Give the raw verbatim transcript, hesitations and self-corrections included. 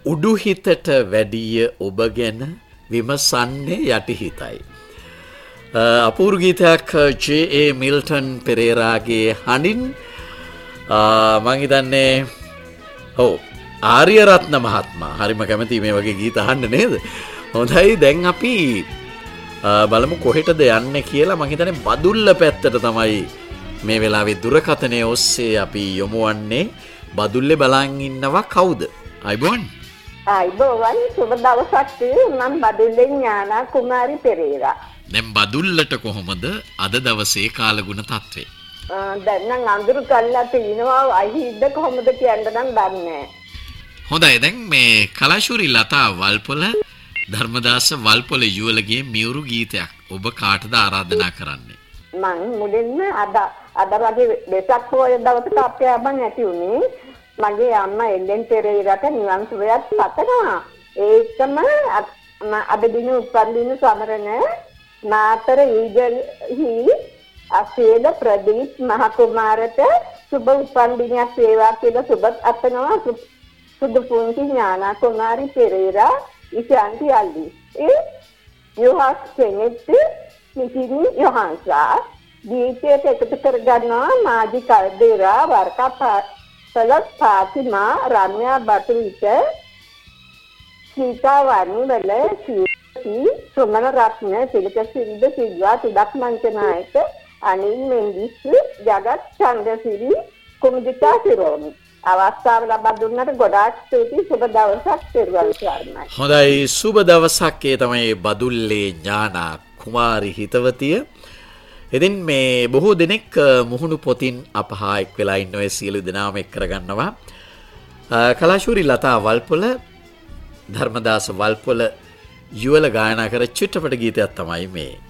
උඩු හිතට වැඩිය ඔබ ගැන විමසන්නේ යටිහිතයි. අපූර්ව ගීතයක් ජේ ඒ මිල්ටන් පෙරේරාගේ හඬින් මම හිතන්නේ ඔව් ආර්යරත්න මහත්මයා හරිම කැමති මේ වගේ ගීත අහන්න නේද? හොඳයි දැන් අපි බලමු කොහෙටද යන්නේ කියලා. මම හිතන්නේ බදුල්ල පැත්තට තමයි මේ වෙලාවේ දුරකථනයේ ඔස්සේ අපි යොමු වන්නේ. බදුල්ලේ බලන් ඉන්නවා කවුද? අයිබෝන්. අයිබෝන් සුබ දවසක්. මම බදුල්ලේ ඥානා කුමාරි පෙරේරා. දැන් බදුල්ලට කොහොමද අද දවසේ කාලගුණ තත්ත්වය? දැන් නම් අඳුරු කල්ලා තිනවා අහිද්ද කොහොමද කියන්න නම් දන්නේ. හොඳයි දැන් මේ කලාශූරි ලතා වල්පොල ධර්මදාස වල්පොල යුවලගේ මියුරු ගීතයක් ඔබ කාටද ආරාධනා කරන්නේ? මං මුලින්ම අද අද වගේ දෙසක් පොය දවසට අපේ අම්මන් ඇති උනේ මගේ අම්මා එල්ලෙන් පෙරේරාට නිවන් සුවයත් පතනවා. ඒකම අද දින උපන් දින සමරන නාතර ඊගල්හි අසේද ප්‍රදීප් මහ කුමාරට සුබ උපන් දිනයක් වේවා කියලා සුබත් අතනවා. සුදු පුංචි ඥානා කුමාරි පෙරේරා ඉෂාන්ති අල්ලි ඒ යෝහස් කෙනෙත් නිකිනි යෝහන්සා ගීතයට එකතු කරගන්නවා මාජි කල්දේරා වර්කා පලස් පාතිමා රම්‍යා බටුවිට සීතා වර්ණවල සීති සුමන රත්න සිලික සිරිද සිල්වා තුඩක් මංචනායක අනිල් මෙන්දිස් ජගත් චන්දසිරි කුමුදිතා සිරෝමි අවස්ථාව ලබා දුන්නට ගොඩාක් ස්තුතියි. සුබ දවසක් පෙරවල් සර්ණයි. හොඳයි සුබ දවසක්. ඒ තමයි බදුල්ලේ ඥානා කුමාරි හිතවතිය. ඉතින් මේ බොහෝ දෙනෙක් මුහුණු පොතින් අපහා එක් වෙලා ඉන්න ඔය සියලු දෙනාම එක් කරගන්නවා. කලාශූරි ලතා වල්පොල ධර්මදාස වල්පොල යුවල ගායනා කර චිත්‍රපට ගීතයක් තමයි මේ